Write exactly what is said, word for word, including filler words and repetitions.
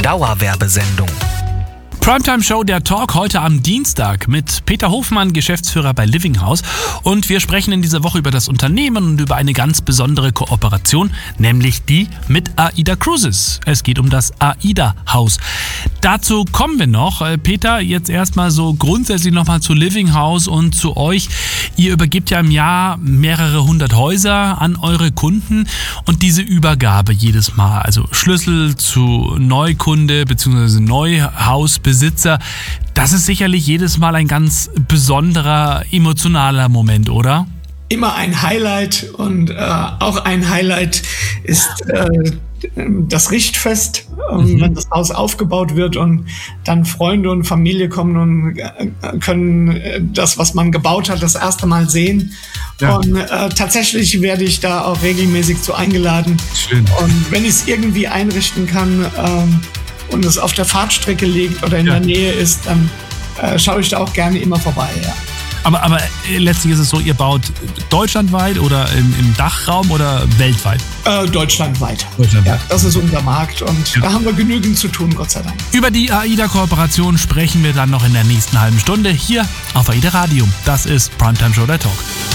Dauerwerbesendung. Primetime Show, der Talk, heute am Dienstag mit Peter Hofmann, Geschäftsführer bei Living House. Und wir sprechen in dieser Woche über das Unternehmen und über eine ganz besondere Kooperation, nämlich die mit AIDA Cruises. Es geht um das AIDA Haus. Dazu kommen wir noch. Peter, jetzt erstmal so grundsätzlich nochmal zu Living House und zu euch. Ihr übergebt ja im Jahr mehrere hundert Häuser an eure Kunden und diese Übergabe jedes Mal, also Schlüssel zu Neukunde bzw. Neuhausbesitzer, das ist sicherlich jedes Mal ein ganz besonderer, emotionaler Moment, oder? Immer ein Highlight und äh, auch ein Highlight ist äh, das Richtfest, mhm. wenn das Haus aufgebaut wird und dann Freunde und Familie kommen und äh, können das, was man gebaut hat, das erste Mal sehen. Ja. Und äh, tatsächlich werde ich da auch regelmäßig zu eingeladen. Schön. Und wenn ich es irgendwie einrichten kann ähm, und es auf der Fahrtstrecke liegt oder in ja. der Nähe ist, dann äh, schaue ich da auch gerne immer vorbei. Ja. Aber, aber letztlich ist es so, ihr baut deutschlandweit oder im, im Dachraum oder weltweit? Äh, deutschlandweit. deutschlandweit. Ja, das ist unser Markt und ja. da haben wir genügend zu tun, Gott sei Dank. Über die AIDA-Kooperation sprechen wir dann noch in der nächsten halben Stunde hier auf AIDA Radio. Das ist Primetime Show, der Talk.